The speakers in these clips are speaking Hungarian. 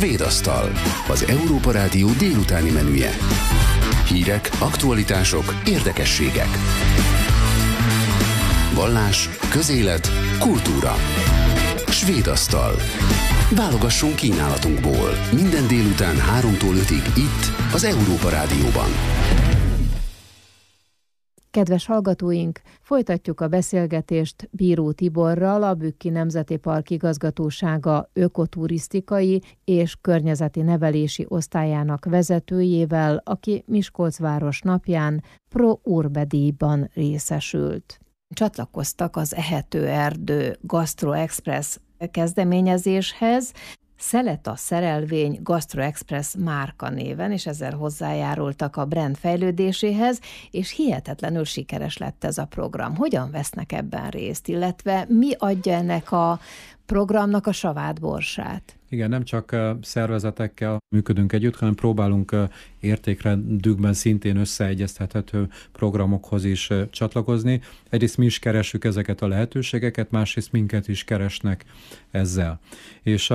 Svédasztal, az Európa Rádió délutáni menüje. Hírek, aktualitások, érdekességek. Vallás, közélet, kultúra. Svédasztal. Válogassunk kínálatunkból. Minden délután 3-tól 5-ig itt, az Európa Rádióban. Kedves hallgatóink, folytatjuk a beszélgetést Bíró Tiborral, a Bükki Nemzeti Park igazgatósága ökoturisztikai és környezeti nevelési osztályának vezetőjével, aki Miskolcváros napján Pro Urbe díjban részesült. Csatlakoztak az Ehető Erdő Gastro Express kezdeményezéshez, Szeleta Szerelvény Gastro Express márka néven, és ezzel hozzájárultak a brand fejlődéséhez, és hihetetlenül sikeres lett ez a program. Hogyan vesznek ebben részt, illetve mi adja ennek a programnak a savát, borsát? Igen, nem csak szervezetekkel működünk együtt, hanem próbálunk értékrendükben szintén összeegyeztethető programokhoz is csatlakozni. Egyrészt mi is keressük ezeket a lehetőségeket, másrészt minket is keresnek ezzel. És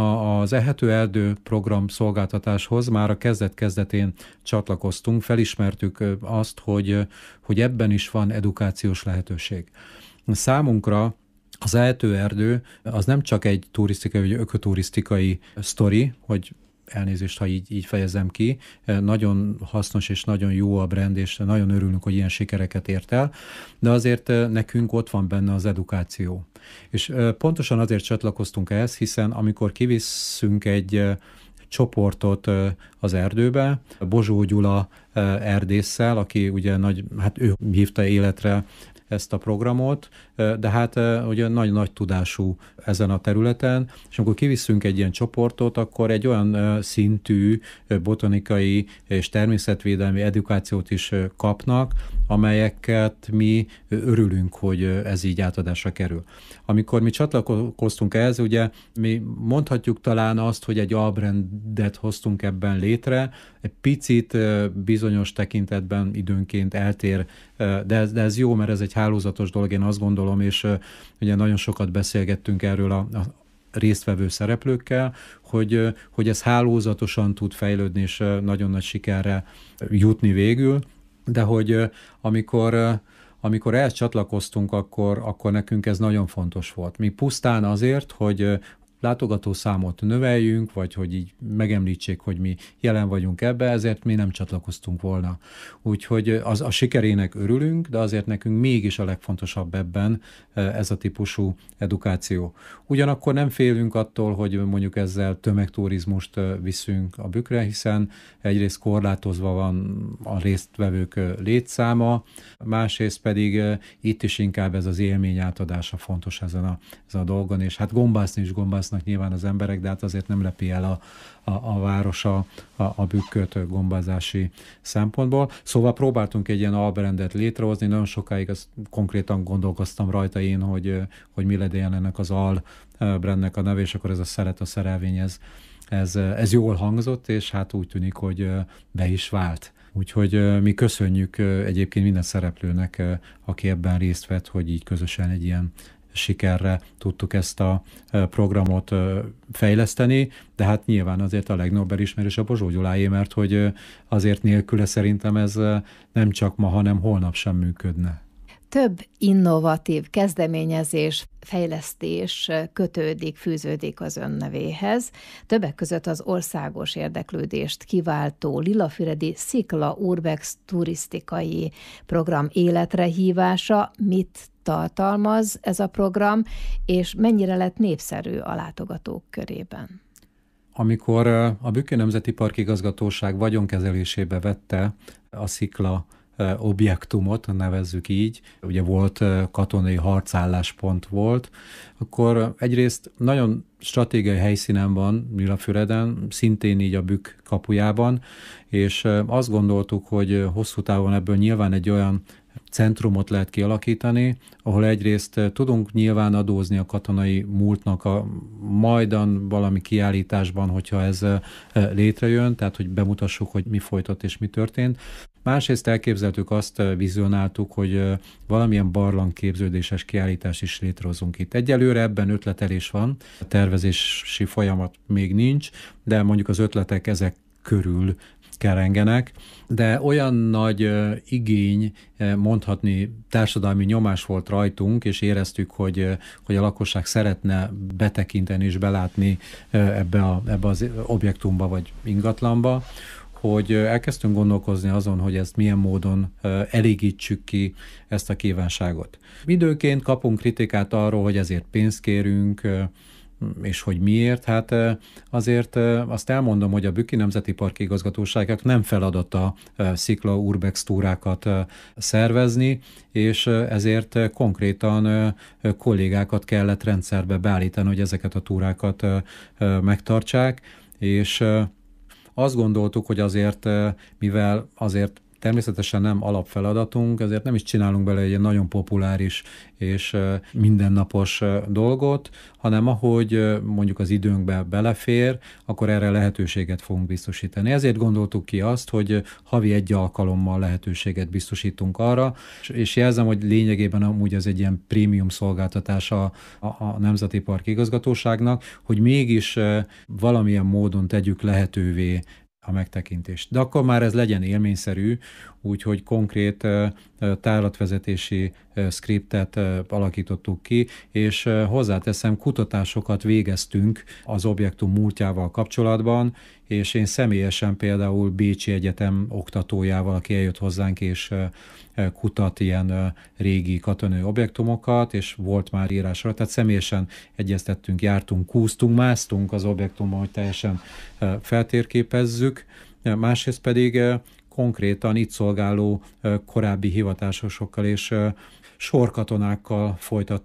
az Ehető Erdő program szolgáltatáshoz már a kezdet-kezdetén csatlakoztunk, felismertük azt, hogy ebben is van edukációs lehetőség. Számunkra az Ehető Erdő az nem csak egy turisztikai vagy ökoturisztikai sztori, hogy elnézést, ha így fejezem ki, nagyon hasznos és nagyon jó a brand, és nagyon örülünk, hogy ilyen sikereket ért el, de azért nekünk ott van benne az edukáció. És pontosan azért csatlakoztunk ehhez, hiszen amikor kivisszünk egy csoportot az erdőbe, Bozsó Gyula erdésszel, aki ugye ő hívta életre ezt a programot, de hát ugye nagy tudású ezen a területen, és amikor kivisszünk egy ilyen csoportot, akkor egy olyan szintű botanikai és természetvédelmi edukációt is kapnak, amelyeket mi örülünk, hogy ez így átadásra kerül. Amikor mi csatlakoztunk ehhez, ugye mi mondhatjuk talán azt, hogy egy albrandet hoztunk ebben létre, egy picit bizonyos tekintetben időnként eltér, de ez jó, mert ez egy hálózatos dolog, én azt gondolom, és ugye nagyon sokat beszélgettünk erről a résztvevő szereplőkkel, hogy ez hálózatosan tud fejlődni, és nagyon nagy sikerre jutni végül, de hogy amikor ehhez csatlakoztunk, akkor nekünk ez nagyon fontos volt. Mi pusztán azért, hogy látogatószámot növeljünk, vagy hogy így megemlítsék, hogy mi jelen vagyunk ebbe, ezért mi nem csatlakoztunk volna. Úgyhogy a sikerének örülünk, de azért nekünk mégis a legfontosabb ebben ez a típusú edukáció. Ugyanakkor nem félünk attól, hogy mondjuk ezzel tömegturizmust viszünk a Bükkre, hiszen egyrészt korlátozva van a résztvevők létszáma, másrészt pedig itt is inkább ez az élmény átadása fontos ezen a dolgon, és hát gombászni is gombásznak nyilván az emberek, de hát azért nem lepi el a város a Bükköt gombázási szempontból. Szóval próbáltunk egy ilyen albrandet létrehozni, nagyon sokáig konkrétan gondolkoztam rajta én, hogy mi legyen ennek az albrandnek a neve, és akkor ez a Szeleta Szerelvény, ez jól hangzott, és hát úgy tűnik, hogy be is vált. Úgyhogy mi köszönjük egyébként minden szereplőnek, aki ebben részt vett, hogy így közösen egy ilyen sikerre tudtuk ezt a programot fejleszteni, de hát nyilván azért a legnagyobb elismerés a Bozsó Gyuláé, mert hogy azért nélküle szerintem ez nem csak ma, hanem holnap sem működne. Több innovatív kezdeményezés, fejlesztés fűződik az ön nevéhez. Többek között az országos érdeklődést kiváltó Lillafüredi Szikla Urbex turisztikai program életre hívása. Mit tartalmaz ez a program, és mennyire lett népszerű a látogatók körében? Amikor a Bükki Nemzeti Park igazgatóság vagyonkezelésébe vette a Szikla objektumot, nevezzük így, ugye volt katonai harcálláspont volt, akkor egyrészt nagyon stratégiai helyszínen van Lillafüreden, szintén így a Bükk kapujában, és azt gondoltuk, hogy hosszú távon ebből nyilván egy olyan centrumot lehet kialakítani, ahol egyrészt tudunk nyilván adózni a katonai múltnak a majdan valami kiállításban, hogyha ez létrejön, tehát hogy bemutassuk, hogy mi folytott és mi történt. Másrészt elképzeltük, azt vizionáltuk, hogy valamilyen barlangképződéses kiállítást is létrehozunk itt. Egyelőre ebben ötletelés van, a tervezési folyamat még nincs, de mondjuk az ötletek ezek körül kerengenek, de olyan nagy igény, mondhatni társadalmi nyomás volt rajtunk, és éreztük, hogy a lakosság szeretne betekinteni és belátni ebbe az objektumba vagy ingatlanba, hogy elkezdtünk gondolkozni azon, hogy ezt milyen módon elégítsük ki ezt a kívánságot. Időnként kapunk kritikát arról, hogy ezért pénzt kérünk, és hogy miért? Hát azért azt elmondom, hogy a Bükki Nemzeti Park igazgatóságnak nem feladata szikla urbex túrákat szervezni, és ezért konkrétan kollégákat kellett rendszerbe beállítani, hogy ezeket a túrákat megtartsák, és azt gondoltuk, hogy azért, mivel azért természetesen nem alapfeladatunk, ezért nem is csinálunk bele egy nagyon populáris és mindennapos dolgot, hanem ahogy mondjuk az időnkbe belefér, akkor erre lehetőséget fogunk biztosítani. Ezért gondoltuk ki azt, hogy havi 1 alkalommal lehetőséget biztosítunk arra, és jelzem, hogy lényegében amúgy ez egy ilyen prémium szolgáltatása a Nemzeti Park igazgatóságnak, hogy mégis valamilyen módon tegyük lehetővé a megtekintést. De akkor már ez legyen élményszerű, úgyhogy konkrét tárlatvezetési szkriptet alakítottuk ki, és hozzáteszem, kutatásokat végeztünk az objektum múltjával kapcsolatban, és én személyesen például Bécsi Egyetem oktatójával, aki eljött hozzánk, és kutat ilyen régi katonai objektumokat, és volt már írásra, tehát személyesen egyeztettünk, jártunk, kúztunk, másztunk az objektumban, hogy teljesen feltérképezzük, másrészt pedig konkrétan itt szolgáló korábbi hivatásosokkal és sorkatonákkal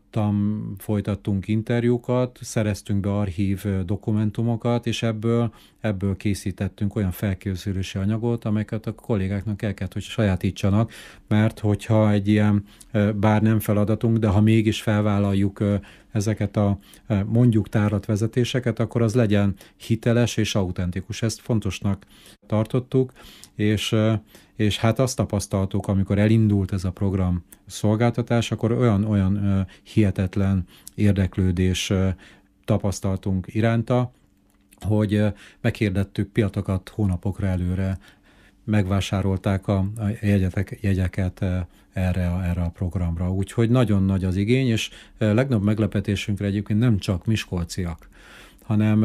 folytattunk interjúkat, szereztünk be archív dokumentumokat, és ebből készítettünk olyan felkészülési anyagot, amelyeket a kollégáknak el kellett, hogy sajátítsanak, mert hogyha egy ilyen, bár nem feladatunk, de ha mégis felvállaljuk ezeket a mondjuk tárlatvezetéseket, akkor az legyen hiteles és autentikus. Ezt fontosnak tartottuk, és hát azt tapasztaltuk, amikor elindult ez a program szolgáltatás, akkor olyan hihetetlen érdeklődés tapasztaltunk iránta, hogy meghirdettük piacokat hónapokra előre, megvásárolták a jegyeket erre a programra. Úgyhogy nagyon nagy az igény, és legnagyobb meglepetésünkre egyébként nem csak miskolciak, hanem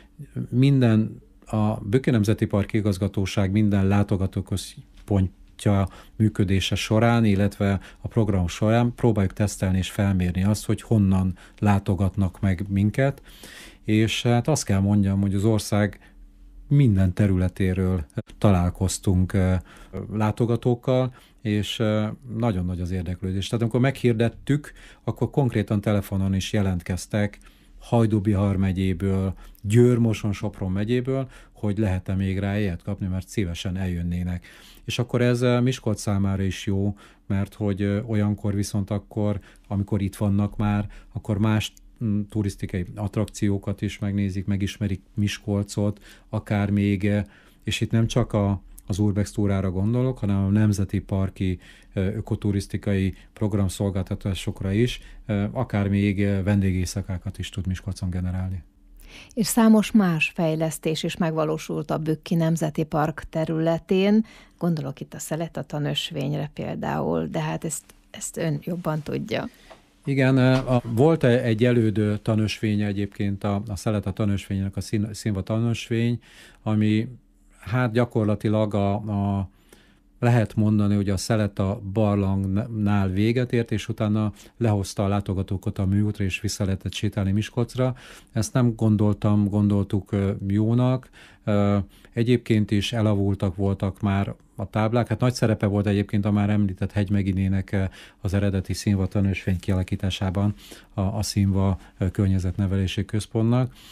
a Bükki Nemzeti Park igazgatóság minden látogatóközpontja működése során, illetve a program során próbáljuk tesztelni és felmérni azt, hogy honnan látogatnak meg minket, és hát azt kell mondjam, hogy az ország minden területéről találkoztunk látogatókkal, és nagyon nagy az érdeklődés. Tehát amikor meghirdettük, akkor konkrétan telefonon is jelentkeztek Hajdú-Bihar megyéből, Győr-Moson-Sopron megyéből, hogy lehet-e még rá ilyet kapni, mert szívesen eljönnének. És akkor ez Miskolc számára is jó, mert hogy olyankor viszont akkor, amikor itt vannak már, akkor más turisztikai attrakciókat is megnézik, megismerik Miskolcot, akár még, és itt nem csak az Urbex túrára gondolok, hanem a nemzeti parki ökoturisztikai programszolgáltatásokra is, akár még vendégészakákat is tud Miskolcon generálni. És számos más fejlesztés is megvalósult a Bükki Nemzeti Park területén, gondolok itt a Szeleta-tanösvényre például, de hát ezt ön jobban tudja. Igen, volt egy elődő tanösvénye egyébként a Szeleta-tanösvénynek, a Szinva tanösvény, ami hát gyakorlatilag lehet mondani, hogy a Szeleta barlangnál véget ért, és utána lehozta a látogatókat a műútra, és vissza lehetett sétálni Miskolcra. Ezt nem gondoltuk jónak. Egyébként is elavultak voltak már a táblák. Hát nagy szerepe volt egyébként a már említett Hegymeginének az eredeti Szinva tanösvény kialakításában a Szinva környezetnevelési központnak.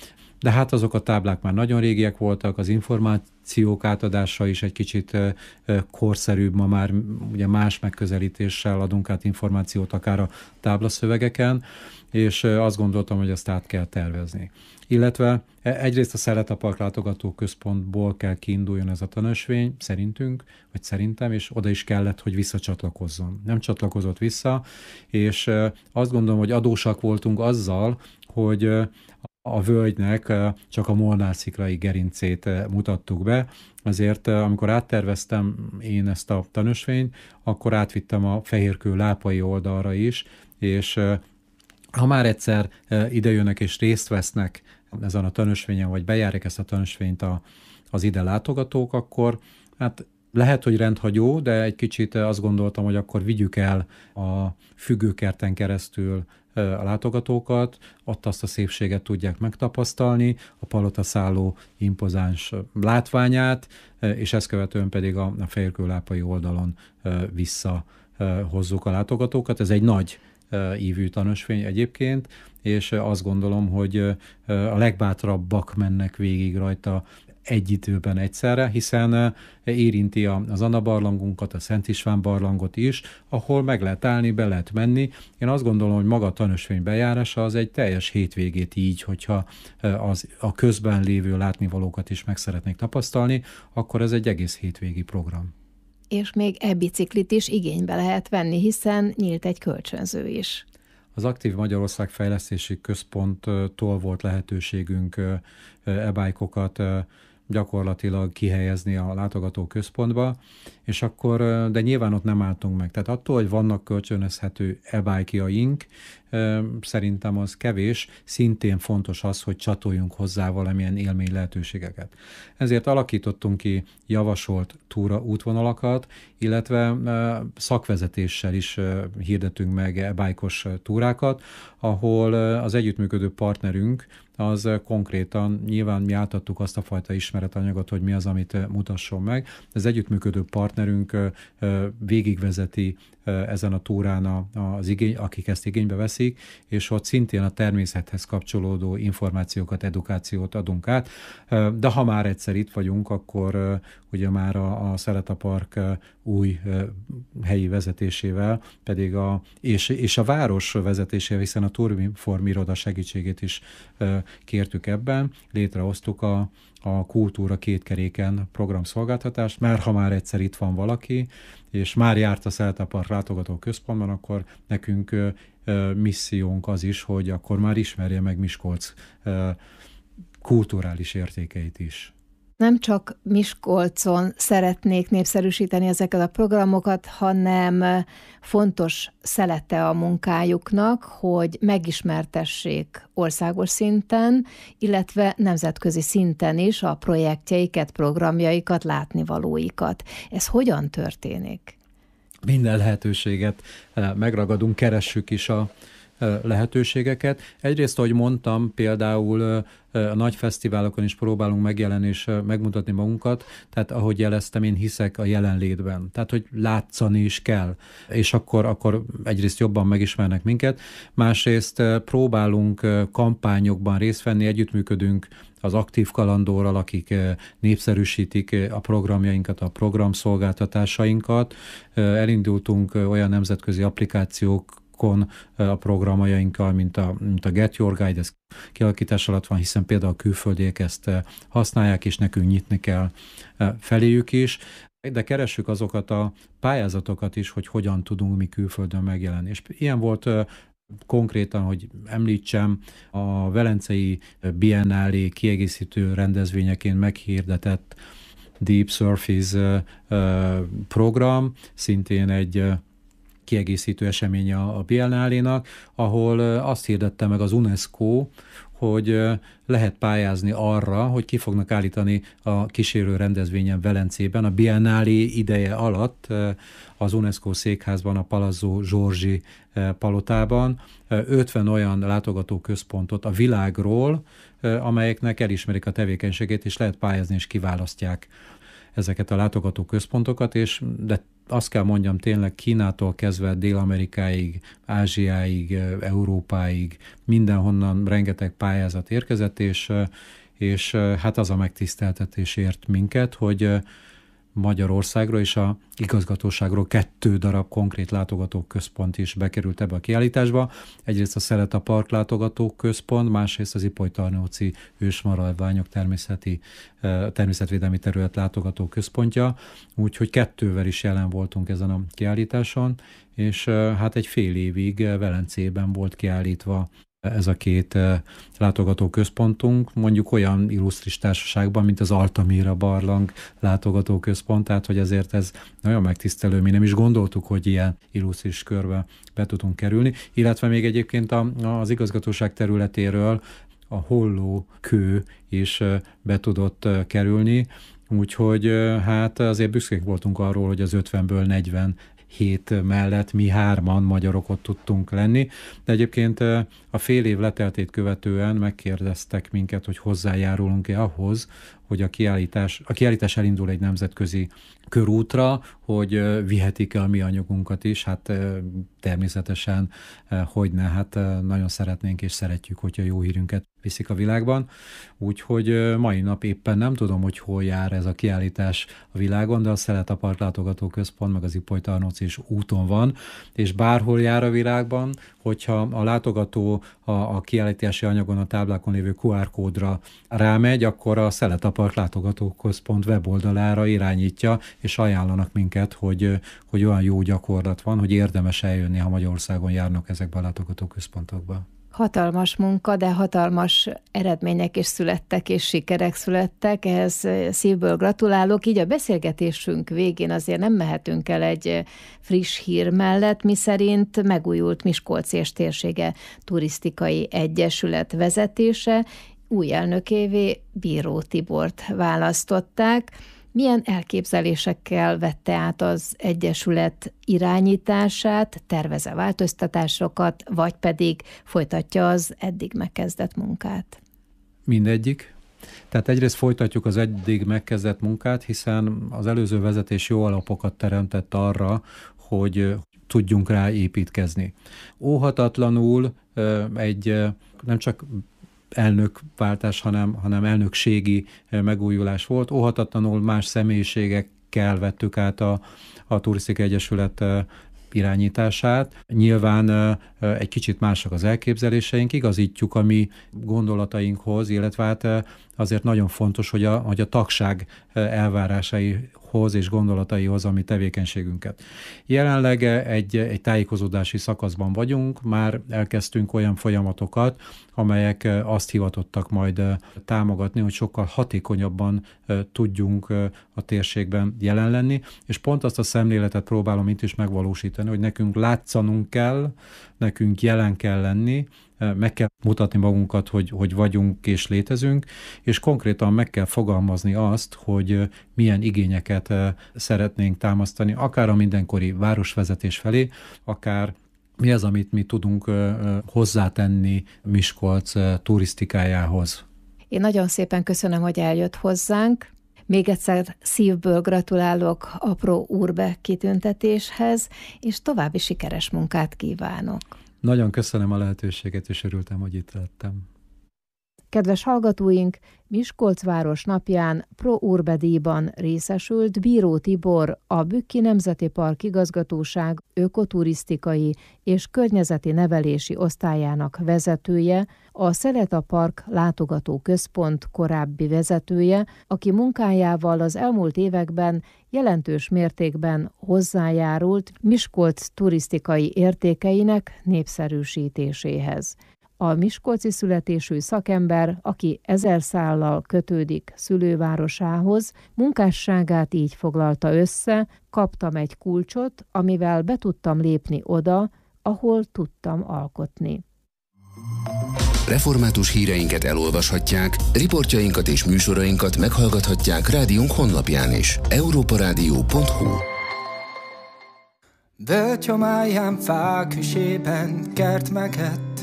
De hát azok a táblák már nagyon régiek voltak, az információk átadása is egy kicsit korszerűbb, ma már ugye más megközelítéssel adunk át információt akár a táblaszövegeken, és azt gondoltam, hogy ezt át kell tervezni. Illetve egyrészt a Szeletapark látogatóközpontból kell kiinduljon ez a tanösvény, szerintünk, vagy szerintem, és oda is kellett, hogy visszacsatlakozzon. Nem csatlakozott vissza, és azt gondolom, hogy adósak voltunk azzal, hogy a völgynek csak a Molnár-sziklai gerincét mutattuk be, azért amikor átterveztem én ezt a tanösvényt, akkor átvittem a Fehérkő lápai oldalra is, és ha már egyszer idejönnek és részt vesznek ezen a tanösvényen, vagy bejárják ezt a tanösvényt az ide látogatók, akkor hát lehet, hogy rendhagyó, de egy kicsit azt gondoltam, hogy akkor vigyük el a függőkerten keresztül a látogatókat, ott azt a szépséget tudják megtapasztalni, a palotaszálló impozáns látványát, és ezt követően pedig a Fehérkőlápai oldalon visszahozzuk a látogatókat. Ez egy nagy ívű tanösvény egyébként, és azt gondolom, hogy a legbátrabbak mennek végig rajta egy időben egyszerre, hiszen érinti az Anna barlangunkat, a Szent István barlangot is, ahol meg lehet állni, be lehet menni. Én azt gondolom, hogy maga a tanösvény bejárása az egy teljes hétvégét így, hogyha a közben lévő látnivalókat is meg szeretnék tapasztalni, akkor ez egy egész hétvégi program. És még e-biciklit is igénybe lehet venni, hiszen nyílt egy kölcsönző is. Az Aktív Magyarország Fejlesztési Központtól volt lehetőségünk e-bike-okat gyakorlatilag kihelyezni a látogatóközpontba, és akkor, de nyilván ott nem álltunk meg. Tehát attól, hogy vannak kölcsönözhető e-bike-jaink, szerintem az kevés, szintén fontos az, hogy csatoljunk hozzá valamilyen élmény lehetőségeket. Ezért alakítottunk ki javasolt útvonalakat, illetve szakvezetéssel is hirdetünk meg e-bike-os túrákat, ahol az együttműködő partnerünk az konkrétan, nyilván mi átadtuk azt a fajta ismeretanyagot, hogy mi az, amit mutasson meg. Az együttműködő partnerünk végigvezeti ezen a túrán akik ezt igénybe veszik, és ott szintén a természethez kapcsolódó információkat, edukációt adunk át. De ha már egyszer itt vagyunk, akkor ugye már a Szeletapark új helyi vezetésével, pedig és a város vezetésével, hiszen a Tourinform iroda segítségét is kértük ebben, létrehoztuk a kultúra kétkeréken programszolgáltatást, mert ha már egyszer itt van valaki, és már járt a Szeletapark látogatóközpontban, akkor nekünk missziónk az is, hogy akkor már ismerje meg Miskolc kulturális értékeit is. Nem csak Miskolcon szeretnék népszerűsíteni ezeket a programokat, hanem fontos szelete a munkájuknak, hogy megismertessék országos szinten, illetve nemzetközi szinten is a projektjeiket, programjaikat, látnivalóikat. Ez hogyan történik? Minden lehetőséget megragadunk, keressük is a lehetőségeket. Egyrészt, ahogy mondtam, például a nagy fesztiválokon is próbálunk megjelenni és megmutatni magunkat, tehát ahogy jeleztem, én hiszek a jelenlétben. Tehát, hogy látszani is kell, és akkor egyrészt jobban megismernek minket, másrészt próbálunk kampányokban részt venni, együttműködünk az Aktív Kalandorral, akik népszerűsítik a programjainkat, a programszolgáltatásainkat. Elindultunk olyan nemzetközi applikációk a programjainkkal, mint a Get Your Guide, ez kialakítás alatt van, hiszen például a külföldiek ezt használják, és nekünk nyitni kell feléjük is, de keressük azokat a pályázatokat is, hogy hogyan tudunk mi külföldön megjelenni. És ilyen volt konkrétan, hogy említsem, a Velencei Biennálé kiegészítő rendezvényeként meghirdetett Deep Surface program, szintén egy kiegészítő eseménye a Biennálénak, ahol azt hirdette meg az UNESCO, hogy lehet pályázni arra, hogy ki fognak állítani a kísérő rendezvényen Velencében a Biennálé ideje alatt az UNESCO székházban, a Palazzo Giorgi palotában 50 olyan látogatóközpontot a világról, amelyeknek elismerik a tevékenységét, és lehet pályázni, és kiválasztják ezeket a látogatóközpontokat, de azt kell mondjam, tényleg Kínától kezdve Dél-Amerikáig, Ázsiáig, Európáig, mindenhonnan rengeteg pályázat érkezett, és hát az a megtiszteltetés ért minket, hogy Magyarországról és a igazgatóságról 2 darab konkrét látogatóközpont is bekerült ebbe a kiállításba. Egyrészt a Szeleta Park látogatóközpont, másrészt az Ipoly-Tarnóci ősmaradványok természetvédelmi terület látogatóközpontja, úgyhogy 2-vel is jelen voltunk ezen a kiállításon, és hát egy fél évig Velencében volt kiállítva ez a 2 látogatóközpontunk, mondjuk olyan illusztris társaságban, mint az Altamira barlang látogatóközpont, tehát hogy ezért ez nagyon megtisztelő, mi nem is gondoltuk, hogy ilyen illusztris körbe be tudunk kerülni, illetve még egyébként az igazgatóság területéről a Holló kő is be tudott kerülni, úgyhogy hát azért büszkék voltunk arról, hogy az 50-ből 47 mellett mi 3 magyarok ott tudtunk lenni, de egyébként a fél év leteltét követően megkérdeztek minket, hogy hozzájárulunk-e ahhoz, hogy a kiállítás elindul egy nemzetközi körútra, hogy vihetik-e a mi anyagunkat is, hát természetesen hogyne, hát nagyon szeretnénk és szeretjük, hogyha jó hírünket viszik a világban, úgyhogy mai nap éppen nem tudom, hogy hol jár ez a kiállítás a világon, de a Szeleta Park látogatóközpont, meg az Ipoly-Tarnóci is úton van, és bárhol jár a világban, hogyha a látogató a kiállítási anyagon, a táblákon lévő QR kódra rámegy, akkor a Szeleta Park látogatóközpont weboldalára irányítja, és ajánlanak minket, hogy olyan jó gyakorlat van, hogy érdemes eljönni, ha Magyarországon járnak ezekbe a látogatóközpontokba. Hatalmas munka, de hatalmas eredmények is születtek, és sikerek születtek, ehhez szívből gratulálok. Így a beszélgetésünk végén azért nem mehetünk el egy friss hír mellett, miszerint megújult Miskolc és térsége turisztikai egyesület vezetése, új elnökévé Bíró Tibort választották. Milyen elképzelésekkel vette át az egyesület irányítását, tervez-e változtatásokat, vagy pedig folytatja az eddig megkezdett munkát? Mindegyik. Tehát egyrészt folytatjuk az eddig megkezdett munkát, hiszen az előző vezetés jó alapokat teremtett arra, hogy tudjunk rá építkezni. Óhatatlanul nem csak elnökváltás, hanem elnökségi megújulás volt. Óhatatlanul más személyiségekkel vettük át a Turisztikai Egyesület irányítását. Nyilván egy kicsit mások az elképzeléseink, igazítjuk a mi gondolatainkhoz, illetve hát azért nagyon fontos, hogy a tagság elvárásaihoz és gondolataihoz a mi tevékenységünket. Jelenleg egy tájékozódási szakaszban vagyunk, már elkezdtünk olyan folyamatokat, amelyek azt hivatottak majd támogatni, hogy sokkal hatékonyabban tudjunk a térségben jelen lenni, és pont azt a szemléletet próbálom itt is megvalósítani, hogy nekünk látszanunk kell, nekünk jelen kell lenni, meg kell mutatni magunkat, hogy vagyunk és létezünk, és konkrétan meg kell fogalmazni azt, hogy milyen igényeket szeretnénk támasztani, akár a mindenkori városvezetés felé, akár mi az, amit mi tudunk hozzátenni Miskolc turisztikájához. Én nagyon szépen köszönöm, hogy eljött hozzánk. Még egyszer szívből gratulálok a Pro Urbe kitüntetéshez, és további sikeres munkát kívánok. Nagyon köszönöm a lehetőséget, és örültem, hogy itt lettem. Kedves hallgatóink, Miskolc város napján Pro Urbe díjban részesült Bíró Tibor, a Bükki Nemzeti Park Igazgatóság ökoturisztikai és környezeti nevelési osztályának vezetője, a Szeleta Park látogatóközpont korábbi vezetője, aki munkájával az elmúlt években jelentős mértékben hozzájárult Miskolc turisztikai értékeinek népszerűsítéséhez. A miskolci születésű szakember, aki 1000 szállal kötődik szülővárosához, munkásságát így foglalta össze: kaptam egy kulcsot, amivel be tudtam lépni oda, ahol tudtam alkotni. Református híreinket elolvashatják, riportjainkat és műsorainkat meghallgathatják rádiónk honlapján is. europaradio.hu. Bögyomáján fák hűsében kert meget,